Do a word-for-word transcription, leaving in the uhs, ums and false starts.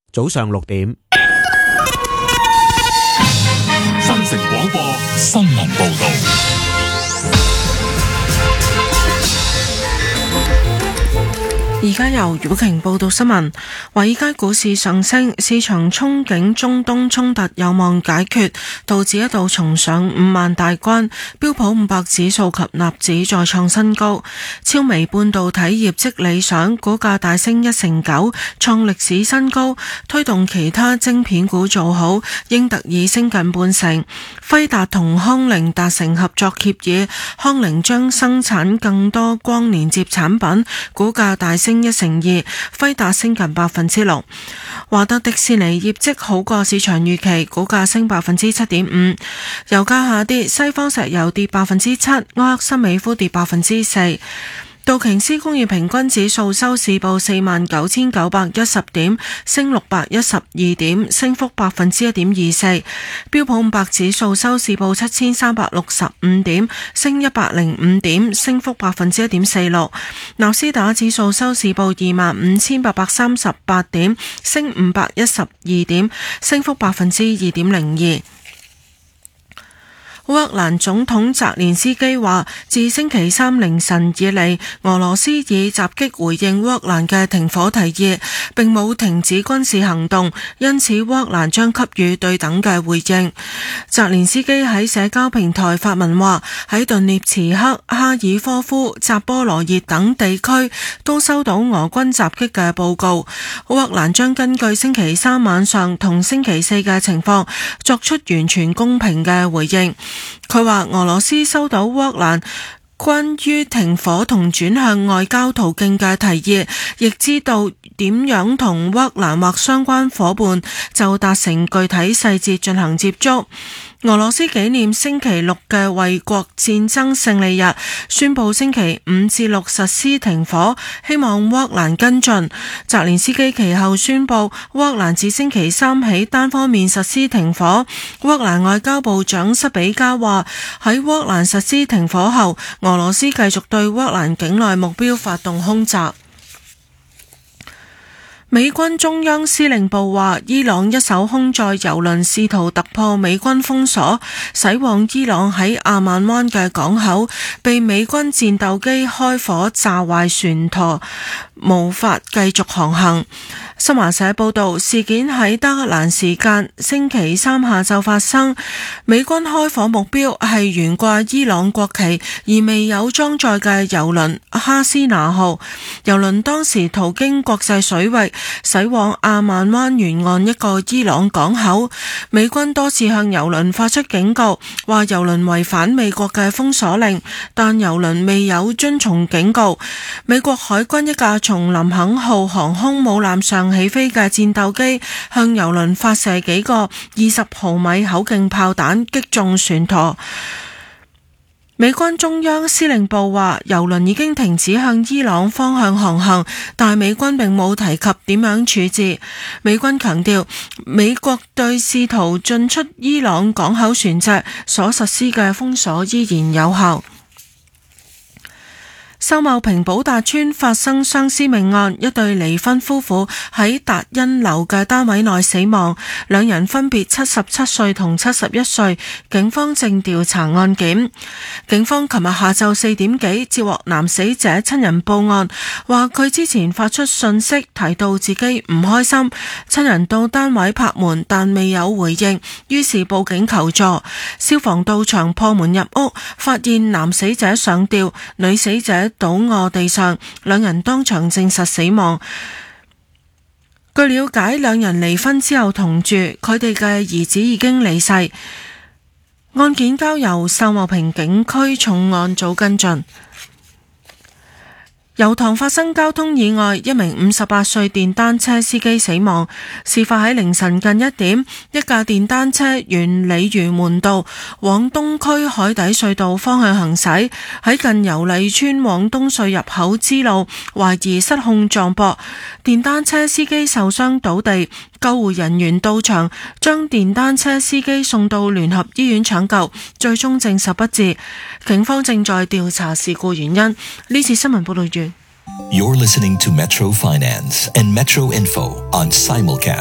早上六點。 新城廣播新聞報道。 而家由余寶瓊報道新聞。華爾街股市上升，市場憧憬中東衝突有望解決，導致一度重上五萬大關。標普五百指數及納指再創新高。超微半導體業績理想，股價大升一成九，創歷史新高，推動其他晶片股做好。英特爾升近半成。輝達同康寧達成合作協議，康寧將生產更多光連接產品，股價大升升一成二，輝達升近百分之六。華特迪士尼業績好過市場預期，股價升百分之七點五。油價下跌，西方石油跌百分之七，埃克森美孚跌百分之四。道瓊斯工業平均指數收市報四萬九千九百一十點，升六百一十二點，升幅百分之一點二四。標普五百指數收市報七千三百六十五點，升一百零五點，升幅百分之一點四六。納斯達克指數收市報二萬五千八百三十八點，升五百一十二點，升幅百分之二點零二。烏克蘭總統澤連斯基話，自星期三凌晨以嚟，俄羅斯以襲擊回應烏克蘭嘅停火提議，並冇停止軍事行動，因此烏克蘭將給予對等嘅回應。澤連斯基喺社交平台發文話，喺頓涅茨克、哈爾科夫、扎波羅熱等地區都收到俄軍襲擊嘅報告。烏克蘭將根據星期三晚上同星期四嘅情況，作出完全公平嘅回應。佢話俄羅斯收到烏克蘭關於停火同轉向外交途徑嘅提議，亦知道點樣同烏克蘭或相關夥伴就達成具體細節進行接觸。俄羅斯紀念星期六嘅衛國戰爭勝利日，宣布星期五至六實施停火，希望烏克蘭跟進。澤連斯基其後宣布，烏克蘭自星期三起單方面實施停火。烏克蘭外交部長塞比加話，喺烏克蘭實施停火後，俄羅斯繼續對烏克蘭境內目標發動空襲。美軍中央司令部話，伊朗一艘空載油輪試圖突破美軍封鎖，駛往伊朗喺阿曼灣嘅港口，被美軍戰鬥機開火炸壞船舵，無法繼續航行。新華社報道，事件喺德黑蘭時間星期三下晝發生。美軍開火目標係懸掛伊朗國旗而未有裝載嘅油輪哈斯拿號。油輪當時途經國際水域，駛往阿曼灣沿岸一個伊朗港口。美軍多次向油輪發出警告，話油輪違反美國嘅封鎖令，但油輪未有遵從警告。美國海軍一架從林肯號航空母艦上起飛嘅戰鬥機向油輪發射幾個二十毫米口徑炮彈，擊中船舵。美軍中央司令部話，油輪已經停止向伊朗方向航行，但美軍並冇提及點樣處置。美軍強調，美國對試圖進出伊朗港口船隻所實施嘅封鎖依然有效。秀茂坪寶達邨發生雙屍命案，一對離婚夫婦喺達欣樓嘅單位內死亡，兩人分別七十七歲同七十一歲，警方正調查案件。警方琴日下晝四點幾接獲男死者親人報案，話佢之前發出訊息提到自己唔開心，親人到單位拍門但未有回應，於是報警求助。消防到場破門入屋，發現男死者上吊，女死者倒臥地上，兩人當場證實死亡。據了解，兩人離婚之後同住，佢哋嘅兒子已經離世。案件交由秀茂坪警區重案組跟進。油塘發生交通意外，一名五十八歲電單車司機死亡。事發喺凌晨近一點，一架電單車沿鯉魚門道往東區海底隧道方向行駛，喺近油麗村往東隧入口支路，懷疑失控撞壆，電單車司機受傷倒地，救護人員到場將電單車司機送到聯合醫院搶救，最終證實不治。警方正在調查事故原因。呢次新聞報道完。 You're listening to Metro Finance and Metro Info on Simulcast.